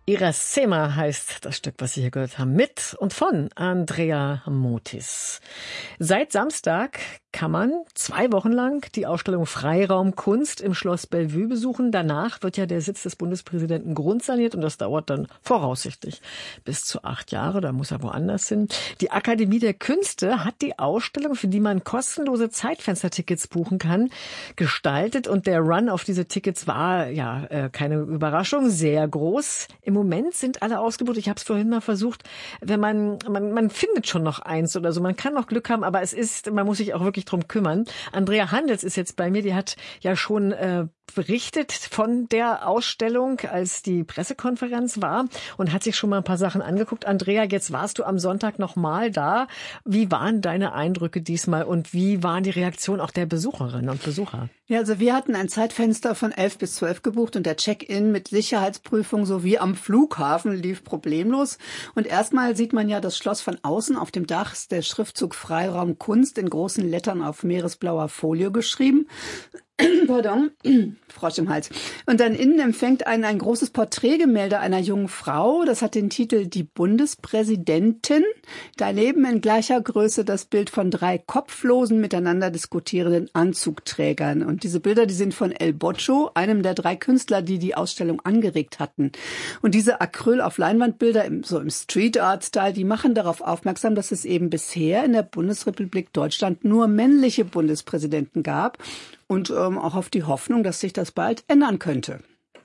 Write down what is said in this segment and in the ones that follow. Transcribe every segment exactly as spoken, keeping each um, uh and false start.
Iracema heißt das Stück, was Sie hier gehört haben, mit und von Andrea Motis. Seit Samstag kann man zwei Wochen lang die Ausstellung Freiraum Kunst im Schloss Bellevue besuchen. Danach wird ja der Sitz des Bundespräsidenten grundsaniert und das dauert dann voraussichtlich bis zu acht Jahre. Da muss er woanders hin. Die Akademie der Künste hat die Ausstellung, für die man kostenlose Zeitfenstertickets buchen kann, gestaltet und der Run auf diese Tickets war ja äh, keine Überraschung, sehr groß. Im Moment sind alle ausgebucht. Ich habe es vorhin mal versucht, wenn man, man man findet schon noch eins oder so, man kann noch Glück haben, aber es ist, man muss sich auch wirklich drum kümmern. Andrea Handels ist jetzt bei mir, die hat ja schon äh, berichtet von der Ausstellung, als die Pressekonferenz war und hat sich schon mal ein paar Sachen angeguckt. Andrea, jetzt warst du am Sonntag noch mal da. Wie waren deine Eindrücke diesmal und wie waren die Reaktionen auch der Besucherinnen und Besucher? Ja, also wir hatten ein Zeitfenster von elf bis zwölf gebucht und der Check-in mit Sicherheitsprüfung sowie am Flughafen lief problemlos. Und erstmal sieht man ja das Schloss von außen. Auf dem Dach ist der Schriftzug Freiraum Kunst in großen Lettern auf meeresblauer Folie geschrieben. Pardon, Frosch im Hals. Und dann innen empfängt einen ein großes Porträtgemälde einer jungen Frau. Das hat den Titel Die Bundespräsidentin. Daneben in gleicher Größe das Bild von drei kopflosen, miteinander diskutierenden Anzugträgern. Und diese Bilder, die sind von El Boccio, einem der drei Künstler, die die Ausstellung angeregt hatten. Und diese Acryl- auf Leinwandbilder, im, so im Street-Art-Style, die machen darauf aufmerksam, dass es eben bisher in der Bundesrepublik Deutschland nur männliche Bundespräsidenten gab. Und ähm, auch auf die Hoffnung, dass sich das bald ändern könnte.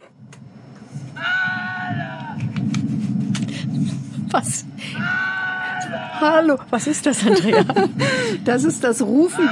Was? Hallo, was ist das, Andrea? Das ist das Rufen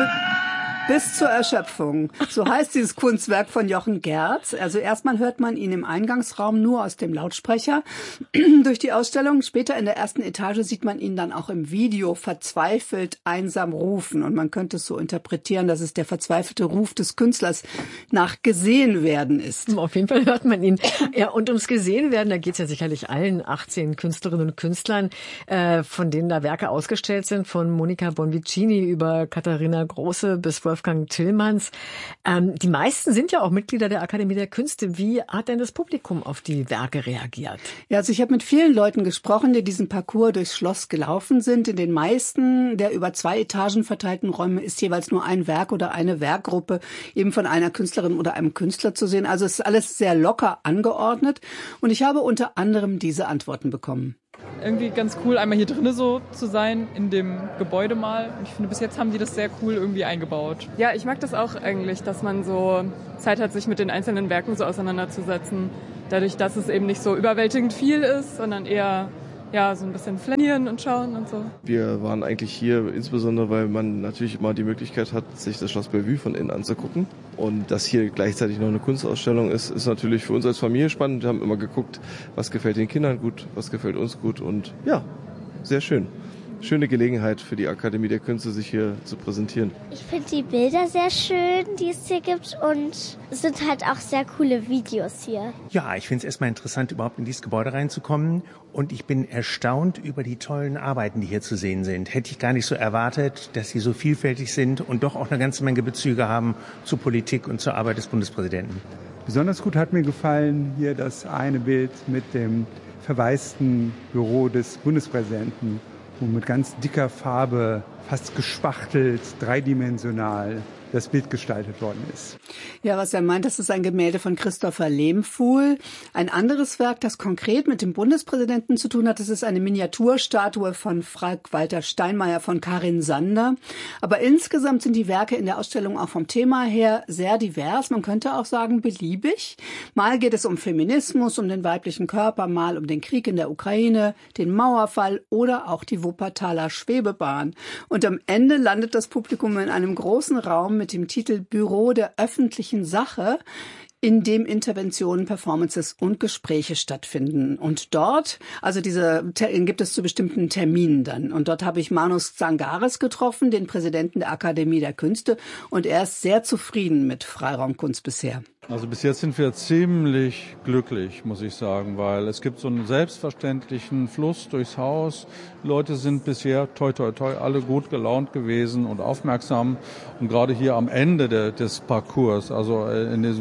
bis zur Erschöpfung. So heißt dieses Kunstwerk von Jochen Gerz. Also erstmal hört man ihn im Eingangsraum nur aus dem Lautsprecher durch die Ausstellung. Später in der ersten Etage sieht man ihn dann auch im Video verzweifelt einsam rufen. Und man könnte es so interpretieren, dass es der verzweifelte Ruf des Künstlers nach gesehen werden ist. Auf jeden Fall hört man ihn. Ja, und ums gesehen werden, da geht es ja sicherlich allen achtzehn Künstlerinnen und Künstlern, äh, von denen da Werke ausgestellt sind, von Monica Bonvicini über Katharina Große bis Wolfgang Tillmanns. Ähm, die meisten sind ja auch Mitglieder der Akademie der Künste. Wie hat denn das Publikum auf die Werke reagiert? Ja, also ich habe mit vielen Leuten gesprochen, die diesen Parcours durchs Schloss gelaufen sind. In den meisten der über zwei Etagen verteilten Räume ist jeweils nur ein Werk oder eine Werkgruppe eben von einer Künstlerin oder einem Künstler zu sehen. Also es ist alles sehr locker angeordnet. Und ich habe unter anderem diese Antworten bekommen. Irgendwie ganz cool, einmal hier drinnen so zu sein, in dem Gebäude mal. Ich finde, bis jetzt haben die das sehr cool irgendwie eingebaut. Ja, ich mag das auch eigentlich, dass man so Zeit hat, sich mit den einzelnen Werken so auseinanderzusetzen. Dadurch, dass es eben nicht so überwältigend viel ist, sondern eher ja, so ein bisschen flanieren und schauen und so. Wir waren eigentlich hier insbesondere, weil man natürlich immer die Möglichkeit hat, sich das Schloss Bellevue von innen anzugucken. Und dass hier gleichzeitig noch eine Kunstausstellung ist, ist natürlich für uns als Familie spannend. Wir haben immer geguckt, was gefällt den Kindern gut, was gefällt uns gut und ja, sehr schön. Schöne Gelegenheit für die Akademie der Künste, sich hier zu präsentieren. Ich finde die Bilder sehr schön, die es hier gibt und es sind halt auch sehr coole Videos hier. Ja, ich finde es erstmal interessant, überhaupt in dieses Gebäude reinzukommen und ich bin erstaunt über die tollen Arbeiten, die hier zu sehen sind. Hätte ich gar nicht so erwartet, dass sie so vielfältig sind und doch auch eine ganze Menge Bezüge haben zur Politik und zur Arbeit des Bundespräsidenten. Besonders gut hat mir gefallen hier das eine Bild mit dem verwaisten Büro des Bundespräsidenten, wo mit ganz dicker Farbe, fast gespachtelt, dreidimensional das Bild gestaltet worden ist. Ja, was er meint, das ist ein Gemälde von Christopher Lehmfuhl. Ein anderes Werk, das konkret mit dem Bundespräsidenten zu tun hat, das ist eine Miniaturstatue von Frank-Walter Steinmeier von Karin Sander. Aber insgesamt sind die Werke in der Ausstellung auch vom Thema her sehr divers. Man könnte auch sagen beliebig. Mal geht es um Feminismus, um den weiblichen Körper, mal um den Krieg in der Ukraine, den Mauerfall oder auch die Wuppertaler Schwebebahn. Und am Ende landet das Publikum in einem großen Raum mit dem Titel Büro der öffentlichen Sache, in dem Interventionen, Performances und Gespräche stattfinden. Und dort, also diese gibt es zu bestimmten Terminen dann. Und dort habe ich Manus Zangares getroffen, den Präsidenten der Akademie der Künste. Und er ist sehr zufrieden mit Freiraumkunst bisher. Also bis jetzt sind wir ziemlich glücklich, muss ich sagen, weil es gibt so einen selbstverständlichen Fluss durchs Haus. Die Leute sind bisher, toi toi toi, alle gut gelaunt gewesen und aufmerksam. Und gerade hier am Ende de, des Parcours, also in diesem Büro der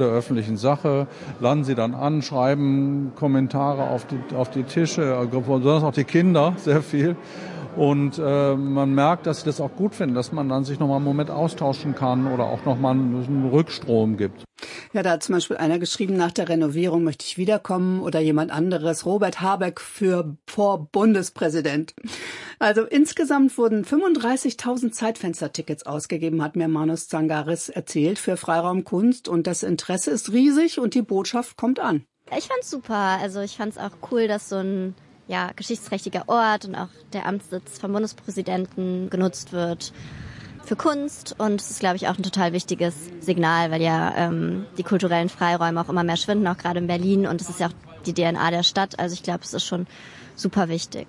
der öffentlichen Sache, landen sie dann an, schreiben Kommentare auf die, auf die Tische, besonders auch die Kinder, sehr viel. Und äh, man merkt, dass sie das auch gut finden, dass man dann sich nochmal einen Moment austauschen kann oder auch nochmal einen Rückstrom gibt. Ja, da hat zum Beispiel einer geschrieben, nach der Renovierung möchte ich wiederkommen oder jemand anderes, Robert Habeck für vor Bundespräsident. Also insgesamt wurden fünfunddreißigtausend Zeitfenstertickets ausgegeben, hat mir Manos Zangaris erzählt, für Freiraum Kunst. Und das Interesse ist riesig und die Botschaft kommt an. Ich fand's super. Also ich fand's auch cool, dass so ein ja, geschichtsträchtiger Ort und auch der Amtssitz vom Bundespräsidenten genutzt wird für Kunst. Und es ist, glaube ich, auch ein total wichtiges Signal, weil ja ähm, die kulturellen Freiräume auch immer mehr schwinden, auch gerade in Berlin. Und es ist ja auch die D N A der Stadt. Also ich glaube, es ist schon super wichtig.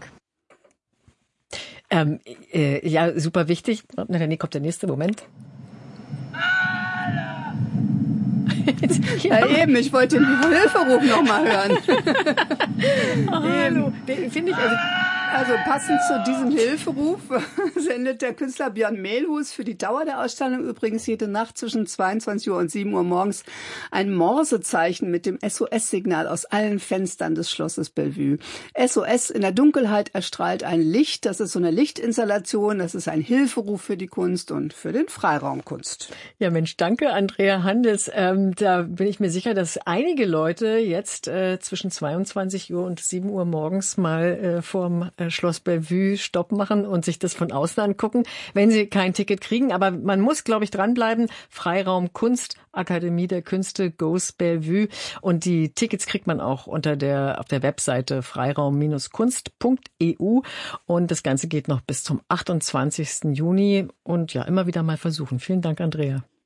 Ähm, äh, ja, super wichtig. Na, dann kommt der nächste Moment. Ja, eben, ich wollte den Hilferuf noch mal hören. Oh, hallo. Den finde ich also Also passend zu diesem Hilferuf sendet der Künstler Björn Mehlhus für die Dauer der Ausstellung übrigens jede Nacht zwischen zweiundzwanzig Uhr und sieben Uhr morgens ein Morsezeichen mit dem S O S-Signal aus allen Fenstern des Schlosses Bellevue. S O S, in der Dunkelheit erstrahlt ein Licht, das ist so eine Lichtinstallation, das ist ein Hilferuf für die Kunst und für den Freiraum Kunst. Ja Mensch, danke Andrea Handels. Ähm, da bin ich mir sicher, dass einige Leute jetzt äh, zwischen zweiundzwanzig Uhr und sieben Uhr morgens mal äh, vorm Schloss Bellevue Stopp machen und sich das von außen angucken, wenn sie kein Ticket kriegen. Aber man muss, glaube ich, dranbleiben. Freiraum Kunst, Akademie der Künste, Goes Bellevue. Und die Tickets kriegt man auch unter der, auf der Webseite freiraum Kunst punkt e u. Und das Ganze geht noch bis zum achtundzwanzigsten Juni. Und ja, immer wieder mal versuchen. Vielen Dank, Andrea.